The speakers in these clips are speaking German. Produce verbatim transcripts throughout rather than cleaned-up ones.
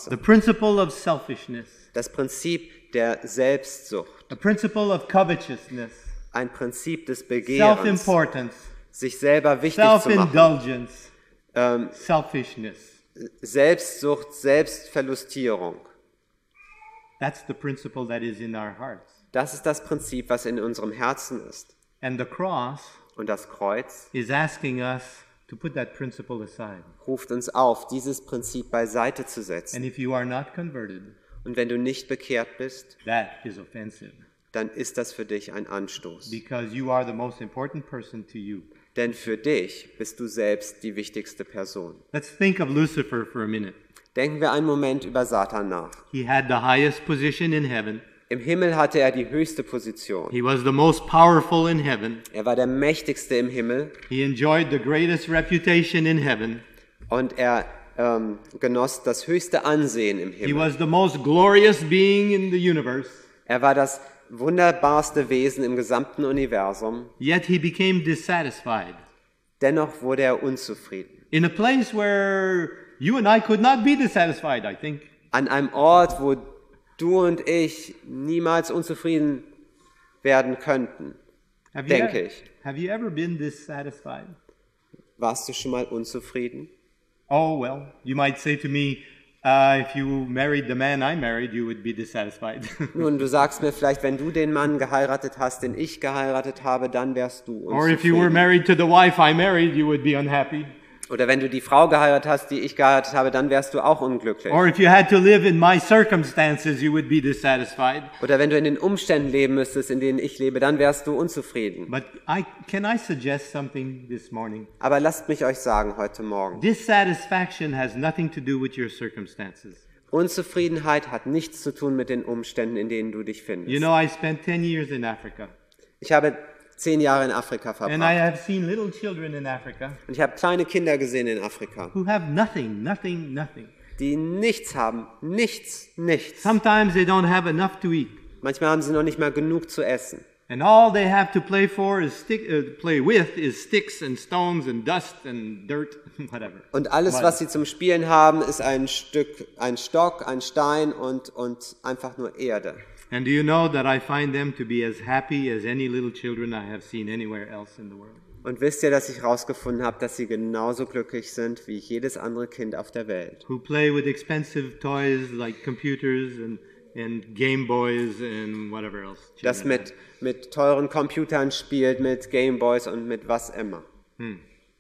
zusammenfasse. The principle of selfishness. Das Prinzip der Selbstsucht. A principle of covetousness. Ein Prinzip des Begehrens. Self-importance. Sich selber wichtig zu machen. Self-indulgence. Ähm, Selfishness. Selbstsucht, Selbstverlustierung. That's the principle that is in our hearts. Das ist das Prinzip, was in unserem Herzen ist. And the cross Und das Kreuz is asking us to put that principle aside. ruft uns auf, dieses Prinzip beiseite zu And setzen. if you are not converted, Und wenn du nicht bekehrt bist, that is offensive. dann ist das für dich ein Anstoß. Because you are the most important person to you. Denn für dich bist du selbst die wichtigste Person. Let's think of Lucifer for a minute. Denken wir einen Moment über Satan nach. He had the highest position in heaven. Im Himmel hatte er die höchste Position. He was the most powerful in heaven. Er war der mächtigste im Himmel He enjoyed the greatest reputation in heaven. und er ähm, genoss das höchste Ansehen im He Himmel. was the most glorious being in the universe. Er war das wunderbarste Wesen im gesamten Universum. Yet he became dissatisfied. Dennoch wurde er unzufrieden. In a place where you and I could not be dissatisfied, I think. An einem Ort, wo du und ich niemals unzufrieden werden könnten, Have you, denke e- ich. have you ever been dissatisfied? Warst du schon mal unzufrieden? Oh, well, you might say to me, uh, if you married the man I married, you would be dissatisfied. Nun, du sagst mir vielleicht, wenn du den Mann geheiratet hast, den ich geheiratet habe, dann wärst du Or if you were unzufrieden. married to the wife I married, you would be unhappy. Oder wenn du die Frau geheiratet hast, die ich geheiratet habe, dann wärst du auch unglücklich. Or if you had to live in my circumstances, you would be dissatisfied. Oder wenn du in den Umständen leben müsstest, in denen ich lebe, dann wärst du unzufrieden. But I, can I suggest something this morning? Aber lasst mich euch sagen heute Morgen, Dissatisfaction has nothing to do with your circumstances. Unzufriedenheit hat nichts zu tun mit den Umständen, in denen du dich You findest. know, I spent ten years in Africa. Ich habe zehn Jahre in Afrika And I verbracht. have seen little children in Africa Und ich habe kleine Kinder gesehen in Afrika, who have nothing, nothing, nothing. die nichts haben. Nichts, nichts. Sometimes they don't have enough to eat. Manchmal haben sie noch nicht mal genug zu essen. And all they have to play for is stick, uh, play with is sticks and stones and dust and dirt, whatever. Und alles, Mud. was sie zum Spielen haben, ist ein Stück, ein Stock, ein Stein und, und einfach nur Erde. And do you know that I find them to be as happy as any little children I have seen anywhere else in the world? Und wisst ihr, dass ich herausgefunden habe, dass sie genauso glücklich sind wie jedes andere Kind auf der Welt. Who play with expensive toys like computers and, and Game Boys and whatever else. Das children mit, mit teuren Computern spielt, mit Gameboys und mit was immer. have.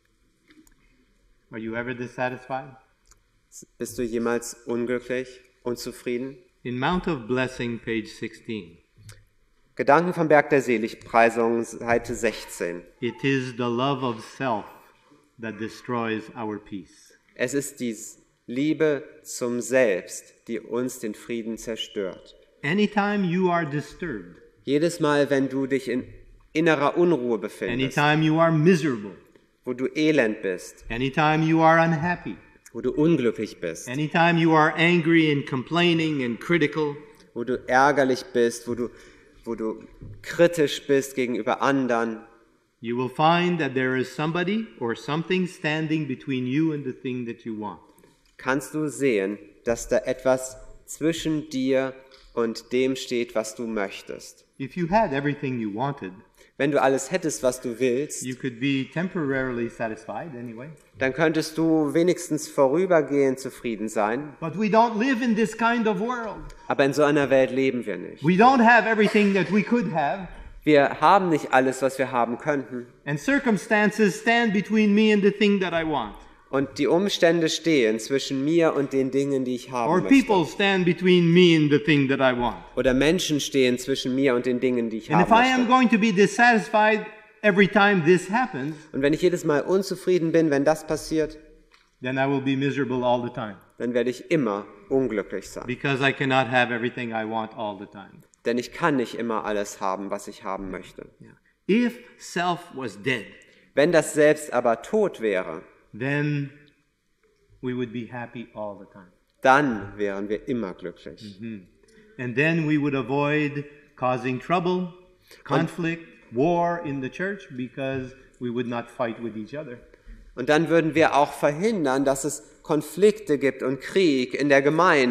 Are you ever dissatisfied? Bist du jemals unglücklich, unzufrieden? In Mount of Blessing, page sixteen, Gedanken vom Berg der Seligpreisung, Seite sechzehn. it is the love of self that destroys our peace. Es ist die Liebe zum Selbst, die uns den Frieden zerstört. Anytime you are disturbed, Jedes Mal, wenn du dich in innerer Unruhe befindest, anytime you are miserable, wo du elend bist, anytime you are unhappy, wo du unglücklich bist, anytime you are angry and complaining and critical, wo du ärgerlich bist, wo du, wo du kritisch bist gegenüber anderen, you will find that there is somebody or something standing between you and the thing that you want. kannst du sehen, dass da etwas zwischen dir und dem steht, was du möchtest. If you had everything you wanted, Wenn du alles hättest, was du willst, you could be temporarily satisfied anyway. dann könntest du wenigstens vorübergehend zufrieden sein. But we don't live in this kind of world. Aber in so einer Welt leben wir nicht. We don't have everything that we could have, Wir haben nicht alles, was wir haben könnten. and circumstances stand between me and the thing that I want. Und die Umstände stehen zwischen mir und den Dingen, die ich haben Or möchte. people stand between me and the thing that I want. Oder Menschen stehen zwischen mir und den Dingen, die ich And if haben I am möchte. going to be dissatisfied every time this happens, Und wenn ich jedes Mal unzufrieden bin, wenn das passiert, then I will be miserable all the time. dann werde ich immer unglücklich sein. Because I cannot have everything I want all the time. Denn ich kann nicht immer alles haben, was ich haben möchte. If self was dead, Wenn das Selbst aber tot wäre, then we would be happy all the time. dann wären wir immer glücklich. And then we would avoid causing trouble, conflict, war in the church because we would not fight with each other. Und dann würden wir auch verhindern, dass es Konflikte gibt und Krieg in der Gemeinde.